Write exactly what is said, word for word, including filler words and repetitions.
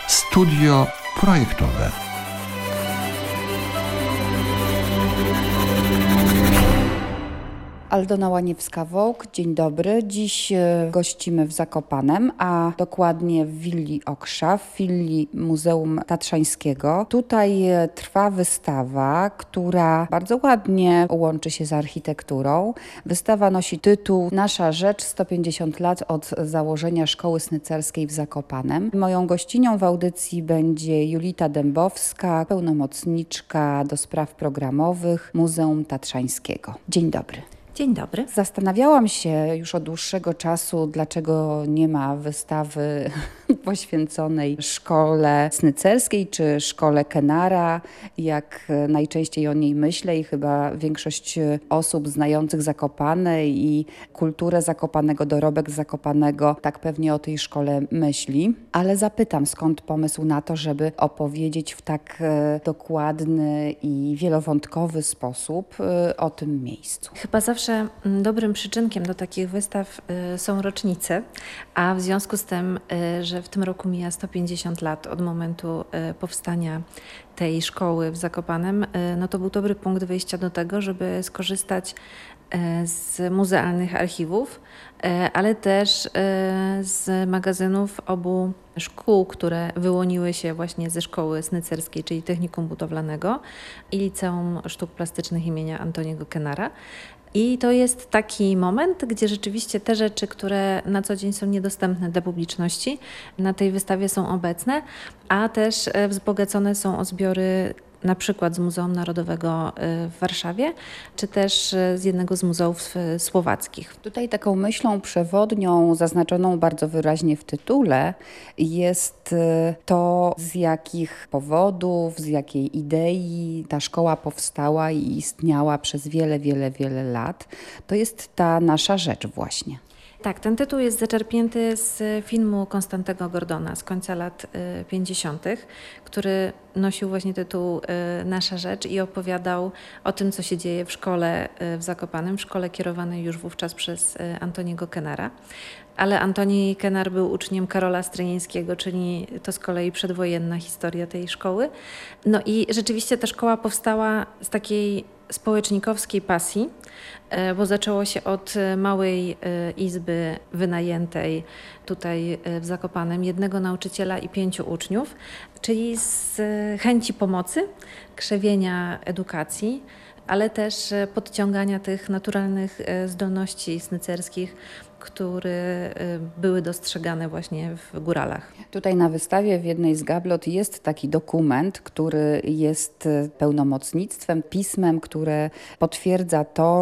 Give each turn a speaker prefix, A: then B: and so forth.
A: Studio projektowe.
B: Aldona Łaniewska-Wołk, dzień dobry. Dziś gościmy w Zakopanem, a dokładnie w Willi Oksza, w filii Muzeum Tatrzańskiego. Tutaj trwa wystawa, która bardzo ładnie łączy się z architekturą. Wystawa nosi tytuł Nasza rzecz sto pięćdziesiąt lat od założenia Szkoły Snycerskiej w Zakopanem. Moją gościnią w audycji będzie Julita Dębowska, pełnomocniczka do spraw programowych Muzeum Tatrzańskiego. Dzień dobry.
C: Dzień dobry.
B: Zastanawiałam się już od dłuższego czasu, dlaczego nie ma wystawy poświęconej szkole snycerskiej czy szkole Kenara, jak najczęściej o niej myślę i chyba większość osób znających Zakopane i kulturę Zakopanego, dorobek Zakopanego tak pewnie o tej szkole myśli. Ale zapytam, skąd pomysł na to, żeby opowiedzieć w tak dokładny i wielowątkowy sposób o tym miejscu.
C: Chyba zawsze dobrym przyczynkiem do takich wystaw są rocznice, a w związku z tym, że w tym roku mija sto pięćdziesiąt lat od momentu powstania tej szkoły w Zakopanem, no to był dobry punkt wyjścia do tego, żeby skorzystać z muzealnych archiwów, ale też z magazynów obu szkół, które wyłoniły się właśnie ze Szkoły Snycerskiej, czyli Technikum Budowlanego i Liceum Sztuk Plastycznych imienia Antoniego Kenara. I to jest taki moment, gdzie rzeczywiście te rzeczy, które na co dzień są niedostępne dla publiczności, na tej wystawie są obecne, a też wzbogacone są o zbiory na przykład z Muzeum Narodowego w Warszawie, czy też z jednego z muzeów słowackich.
B: Tutaj taką myślą przewodnią, zaznaczoną bardzo wyraźnie w tytule, jest to, z jakich powodów, z jakiej idei ta szkoła powstała i istniała przez wiele, wiele, wiele lat. To jest ta nasza rzecz właśnie.
C: Tak, ten tytuł jest zaczerpnięty z filmu Konstantego Gordona z końca lat pięćdziesiątych, który nosił właśnie tytuł Nasza rzecz i opowiadał o tym, co się dzieje w szkole w Zakopanem, w szkole kierowanej już wówczas przez Antoniego Kenara. Ale Antoni Kenar był uczniem Karola Stryjeńskiego, czyli to z kolei przedwojenna historia tej szkoły. No i rzeczywiście ta szkoła powstała z takiej społecznikowskiej pasji, bo zaczęło się od małej izby wynajętej tutaj w Zakopanem, jednego nauczyciela i pięciu uczniów, czyli z chęci pomocy, krzewienia edukacji, ale też podciągania tych naturalnych zdolności snycerskich, które były dostrzegane właśnie w góralach.
B: Tutaj na wystawie w jednej z gablot jest taki dokument, który jest pełnomocnictwem, pismem, które potwierdza to,